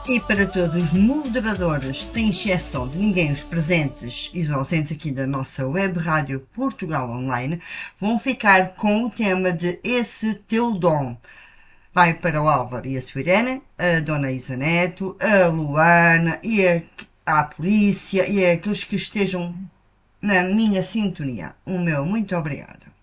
E para todos os moderadores, sem exceção de ninguém, os presentes e os ausentes aqui da nossa web rádio Portugal Online, vão ficar com o tema de Esse Teu Dom. Vai para o Álvaro e a sua Irene, a Dona Isa Neto, a Luana e a polícia e aqueles que estejam na minha sintonia. O meu muito obrigado.